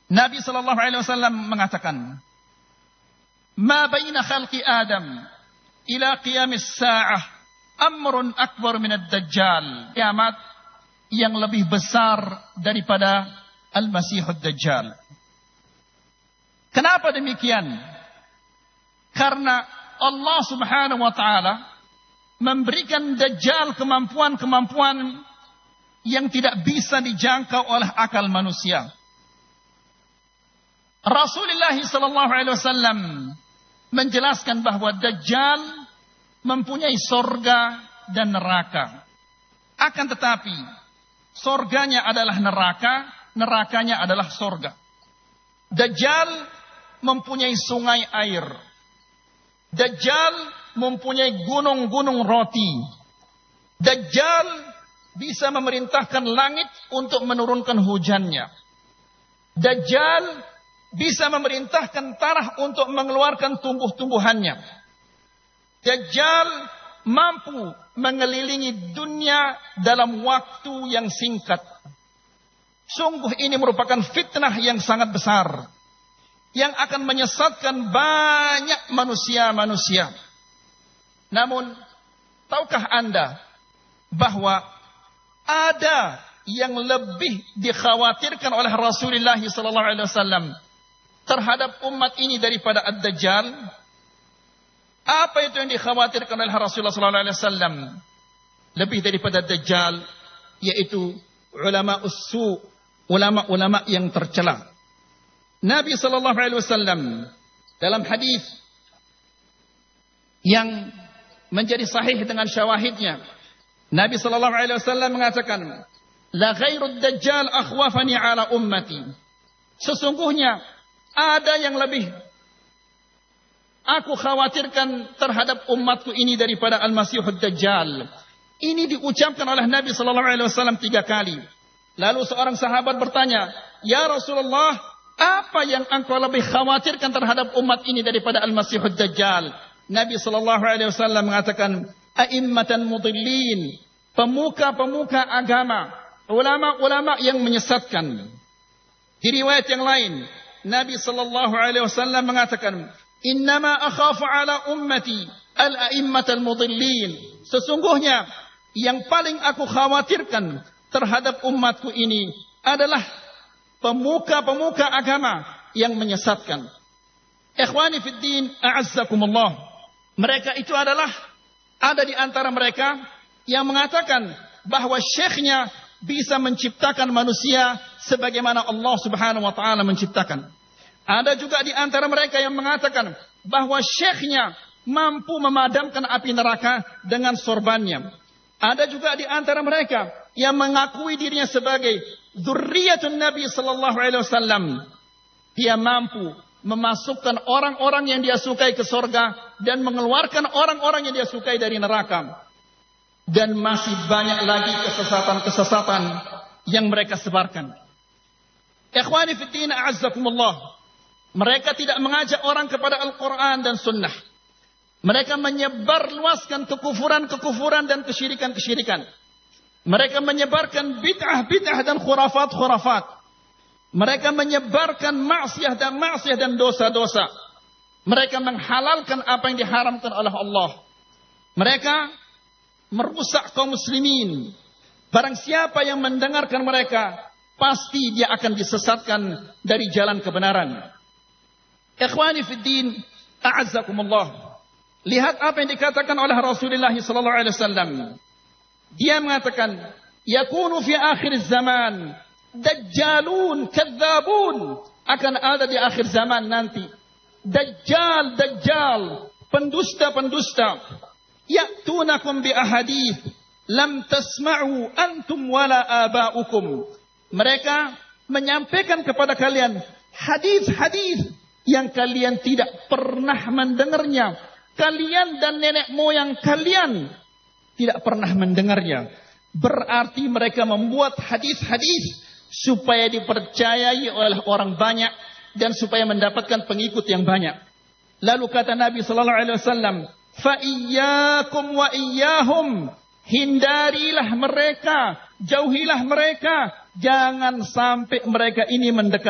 Nabi sallallahu alaihi wasallam mengatakan, "Ma baina khalqi Adam ila qiyamis sa'ah amrun akbar min ad-dajjal." Kiamat yang lebih besar daripada Al-Masihud Dajjal. Kenapa demikian? Karena Allah Subhanahu wa taala memberikan Dajjal kemampuan-kemampuan yang tidak bisa dijangkau oleh akal manusia. Rasulullah sallallahu alaihi wasallam menjelaskan bahwa Dajjal mempunyai sorga dan neraka. Akan tetapi, sorganya adalah neraka, nerakanya adalah sorga. Dajjal mempunyai sungai air. Dajjal mempunyai gunung-gunung roti. Dajjal bisa memerintahkan langit untuk menurunkan hujannya. Dajjal bisa memerintahkan tanah untuk mengeluarkan tumbuh-tumbuhannya. Dajjal mampu mengelilingi dunia dalam waktu yang singkat. Sungguh ini merupakan fitnah yang sangat besar, yang akan menyesatkan banyak manusia-manusia. Namun, tahukah Anda bahwa ada yang lebih dikhawatirkan oleh Rasulullah SAW terhadap umat ini daripada Ad-Dajjal? Apa itu yang dikhawatirkan oleh Rasulullah SAW lebih daripada Dajjal? Yaitu ulama ussu, ulama-ulama yang tercela. Nabi SAW dalam hadis yang menjadi sahih dengan syawahidnya, Nabi SAW mengatakan, "La ghairud Dajjal akhwafani ala ummati." Sesungguhnya ada yang lebih aku khawatirkan terhadap umatku ini daripada Al-Masihud Dajjal. Ini diucapkan oleh Nabi SAW 3 kali. Lalu seorang sahabat bertanya, "Ya Rasulullah, apa yang engkau lebih khawatirkan terhadap umat ini daripada Al-Masihud Dajjal?" Nabi SAW mengatakan, "A'immatan mudillin," pemuka-pemuka agama, ulama-ulama yang menyesatkan. Di riwayat yang lain, Nabi SAW mengatakan, "Innama akhafu ala ummati al-a'immatal mudillin." Sesungguhnya yang paling aku khawatirkan terhadap umatku ini adalah pemuka-pemuka agama yang menyesatkan. Ikhwani fid din, a'azzakumullah. Mereka itu adalah, ada di antara mereka yang mengatakan bahwa syekhnya bisa menciptakan manusia sebagaimana Allah Subhanahu wa taala menciptakan. Ada juga di antara mereka yang mengatakan bahwa syekhnya mampu memadamkan api neraka dengan sorbannya. Ada juga di antara mereka yang mengakui dirinya sebagai dzurriyyatun Nabi sallallahu alaihi wasallam. Dia mampu memasukkan orang-orang yang dia sukai ke surga dan mengeluarkan orang-orang yang dia sukai dari neraka. Dan masih banyak lagi kesesatan-kesesatan yang mereka sebarkan. Ikhwani fiddin, a'azzakumullah. Mereka tidak mengajak orang kepada Al-Quran dan Sunnah. Mereka menyebarluaskan kekufuran-kekufuran dan kesyirikan-kesyirikan. Mereka menyebarkan bid'ah-bid'ah dan khurafat-khurafat. Mereka menyebarkan maksiat dan dosa-dosa. Mereka menghalalkan apa yang diharamkan oleh Allah. Mereka merusak kaum muslimin. Barang siapa yang mendengarkan mereka, pasti dia akan disesatkan dari jalan kebenaran. Ikhwani fid din, a'azzakumullah. Lihat apa yang dikatakan oleh Rasulullah sallallahu alaihi wasallam. Dia mengatakan, "Yakunu fi akhir zaman dajjalun kadzabun." Akan ada di akhir zaman nanti dajjal, pendusta-pendusta. Ya'tunakum bi ahadith lam tasma'u antum wala aba'ukum. Mereka menyampaikan kepada kalian hadis-hadis yang kalian tidak pernah mendengarnya. Kalian dan nenek moyang kalian tidak pernah mendengarnya. Berarti mereka membuat hadis-hadis supaya dipercayai oleh orang banyak dan supaya mendapatkan pengikut yang banyak. Lalu kata Nabi sallallahu alaihi wasallam, "Fa iyyakum wa iyyahum." Hindarilah mereka, jauhilah mereka, jangan sampai mereka ini mendekat